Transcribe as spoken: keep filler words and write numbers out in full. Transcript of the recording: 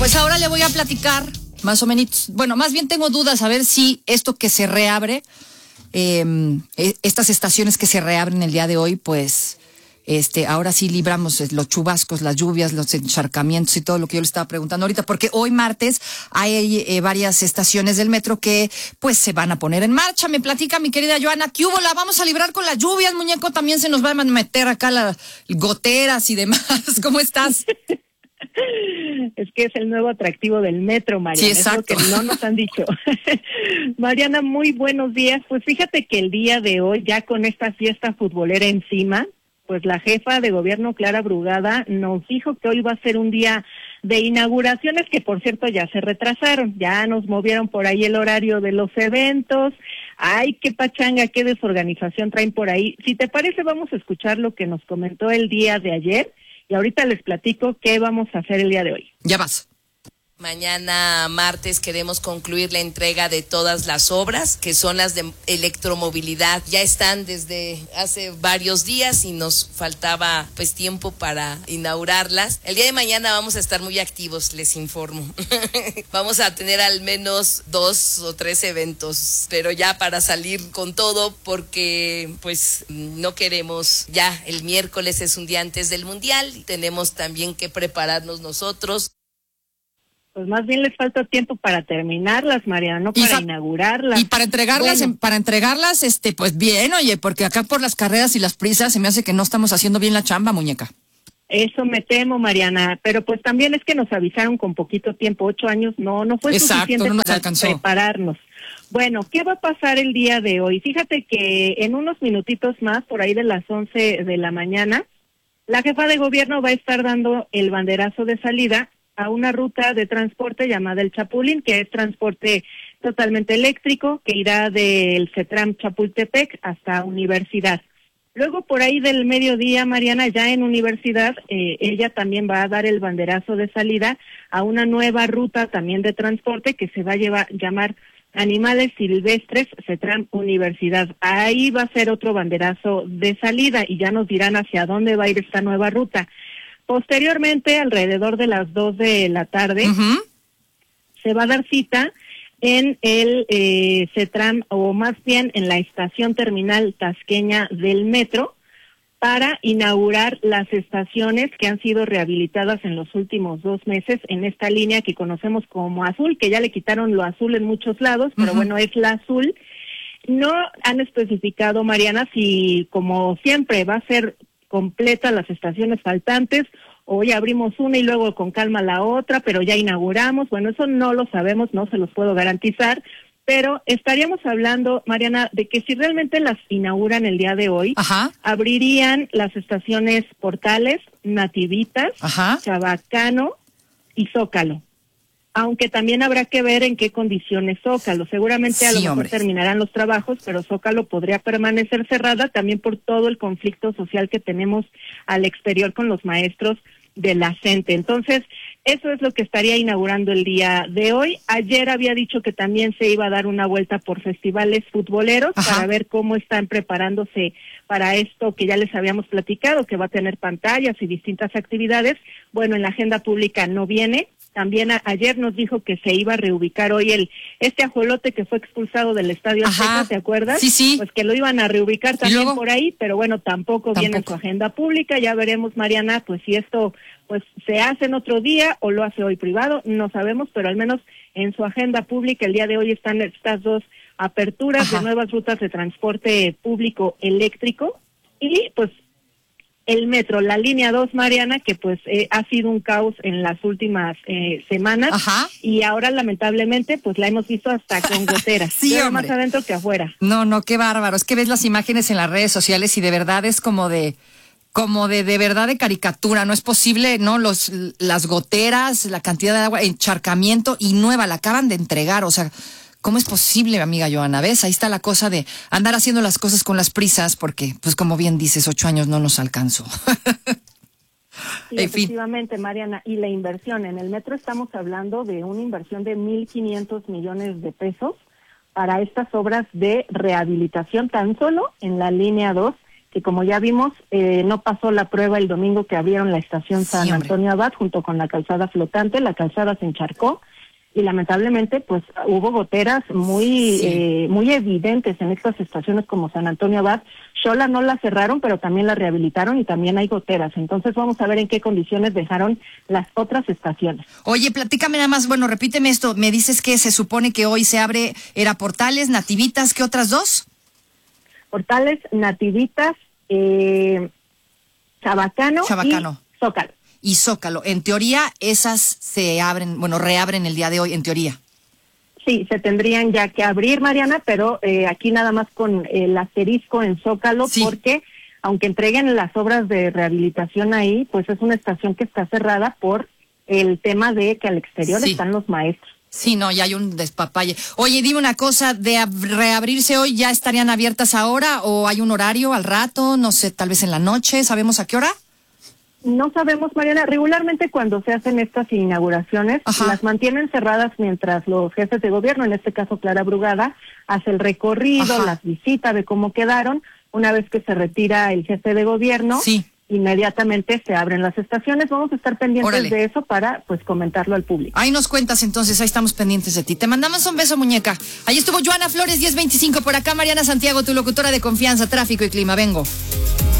Pues ahora le voy a platicar, más o menos, bueno, más bien tengo dudas a ver si esto que se reabre, eh, estas estaciones que se reabren el día de hoy, pues, este, ahora sí libramos los chubascos, las lluvias, los encharcamientos y todo lo que yo le estaba preguntando ahorita, porque hoy martes hay eh, varias estaciones del metro que, pues, se van a poner en marcha. Me platica mi querida Joana, ¿qué hubo? La vamos a librar con las lluvias, muñeco, también se nos va a meter acá las goteras y demás. ¿Cómo estás? Es que es el nuevo atractivo del metro, Mariana. Sí, exacto. Es lo que no nos han dicho. Mariana, muy buenos días. Pues fíjate que el día de hoy, ya con esta fiesta futbolera encima, pues la jefa de gobierno, Clara Brugada, nos dijo que hoy va a ser un día de inauguraciones que, por cierto, ya se retrasaron. Ya nos movieron por ahí el horario de los eventos. Ay, qué pachanga, qué desorganización traen por ahí. Si te parece, vamos a escuchar lo que nos comentó el día de ayer. Y ahorita les platico qué vamos a hacer el día de hoy. Ya vas. Mañana martes queremos concluir la entrega de todas las obras, que son las de electromovilidad. Ya están desde hace varios días y nos faltaba pues tiempo para inaugurarlas. El día de mañana vamos a estar muy activos, les informo. Vamos a tener al menos dos o tres eventos, pero ya para salir con todo, porque pues no queremos, ya el miércoles es un día antes del Mundial y tenemos también que prepararnos nosotros. Pues más bien les falta tiempo para terminarlas, Mariana, no para inaugurarlas. Y para entregarlas, bueno. para entregarlas, este, pues bien, oye, porque acá por las carreras y las prisas se me hace que no estamos haciendo bien la chamba, muñeca. Eso me temo, Mariana, pero pues también es que nos avisaron con poquito tiempo, ocho años, no, no fue Exacto, suficiente no nos para alcanzó. prepararnos. Bueno, ¿qué va a pasar el día de hoy? Fíjate que en unos minutitos más, por ahí de las once de la mañana, la jefa de gobierno va a estar dando el banderazo de salida a una ruta de transporte llamada el Chapulín, que es transporte totalmente eléctrico, que irá del CETRAM Chapultepec hasta Universidad. Luego, por ahí del mediodía, Mariana, ya en Universidad, eh, ella también va a dar el banderazo de salida a una nueva ruta también de transporte que se va a llevar, llamar Animales Silvestres CETRAM Universidad. Ahí va a ser otro banderazo de salida y ya nos dirán hacia dónde va a ir esta nueva ruta. Posteriormente, alrededor de las dos de la tarde, uh-huh. se va a dar cita en el eh, CETRAM, o más bien en la estación terminal tasqueña del metro, para inaugurar las estaciones que han sido rehabilitadas en los últimos dos meses en esta línea que conocemos como azul, que ya le quitaron lo azul en muchos lados, pero uh-huh. bueno, es la azul. No han especificado, Mariana, si como siempre va a ser completa las estaciones faltantes, hoy abrimos una y luego con calma la otra, pero ya inauguramos. Bueno, eso no lo sabemos, no se los puedo garantizar, pero estaríamos hablando, Mariana, de que si realmente las inauguran el día de hoy, Ajá. abrirían las estaciones Portales, Nativitas, Ajá. Chabacano y Zócalo. Aunque también habrá que ver en qué condiciones Zócalo. Seguramente sí, a lo mejor hombre. terminarán los trabajos, pero Zócalo podría permanecer cerrada también por todo el conflicto social que tenemos al exterior con los maestros de la CENTE. Entonces, eso es lo que estaría inaugurando el día de hoy. Ayer había dicho que también se iba a dar una vuelta por festivales futboleros Ajá. para ver cómo están preparándose para esto que ya les habíamos platicado, que va a tener pantallas y distintas actividades. Bueno, en la agenda pública no viene. También a, ayer nos dijo que se iba a reubicar hoy el este ajolote que fue expulsado del Estadio Azteca, ¿te acuerdas? Sí, sí. Pues que lo iban a reubicar también por ahí, pero bueno, tampoco, tampoco viene en su agenda pública. Ya veremos, Mariana, pues si esto pues se hace en otro día o lo hace hoy privado, no sabemos, pero al menos en su agenda pública el día de hoy están estas dos aperturas Ajá. de nuevas rutas de transporte público eléctrico y pues el metro, la línea dos, Mariana, que pues eh, ha sido un caos en las últimas eh, semanas Ajá. y ahora lamentablemente pues la hemos visto hasta con goteras, sí, más adentro que afuera. No, no, qué bárbaro, es que ves las imágenes en las redes sociales y de verdad es como de como de de verdad de caricatura, no es posible, ¿no? Los las goteras, la cantidad de agua, encharcamiento y nueva, la acaban de entregar, o sea, ¿cómo es posible, amiga Joana? ¿Ves? Ahí está la cosa de andar haciendo las cosas con las prisas, porque, pues como bien dices, ocho años no nos alcanzó. Sí, efectivamente, Mariana, y la inversión en el metro estamos hablando de una inversión de mil quinientos millones de pesos para estas obras de rehabilitación tan solo en la línea dos, que como ya vimos, eh, no pasó la prueba el domingo que abrieron la estación San Sí, hombre. Antonio Abad junto con la calzada flotante. La calzada se encharcó y lamentablemente pues hubo goteras muy Sí. eh, muy evidentes en estas estaciones como San Antonio Abad. Xola no la cerraron, pero también la rehabilitaron y también hay goteras. Entonces vamos a ver en qué condiciones dejaron las otras estaciones. Oye, platícame nada más, bueno, repíteme esto, me dices que se supone que hoy se abre, era Portales, Nativitas, ¿qué otras dos? Portales, Nativitas, eh, Chabacano, Chabacano. y Zócalo. Y Zócalo. En teoría, esas se abren, bueno, reabren el día de hoy, en teoría. Sí, se tendrían ya que abrir, Mariana, pero eh, aquí nada más con el asterisco en Zócalo, Sí. porque aunque entreguen las obras de rehabilitación ahí, pues es una estación que está cerrada por el tema de que al exterior Sí. están los maestros. Sí, no, ya hay un despapalle. Oye, dime una cosa, ¿de ab- reabrirse hoy ya estarían abiertas ahora o hay un horario al rato? No sé, tal vez en la noche, ¿sabemos a qué hora? No sabemos, Mariana, regularmente cuando se hacen estas inauguraciones, Ajá. las mantienen cerradas mientras los jefes de gobierno, en este caso Clara Brugada, hace el recorrido, Ajá. las visita, ve cómo quedaron. Una vez que se retira el jefe de gobierno, Sí. inmediatamente se abren las estaciones. Vamos a estar pendientes Órale. de eso para pues comentarlo al público. Ahí nos cuentas entonces, ahí estamos pendientes de ti. Te mandamos un beso, muñeca. Ahí estuvo Joana Flores, diez veinticinco, por acá Mariana Santiago, tu locutora de confianza, tráfico y clima. Vengo.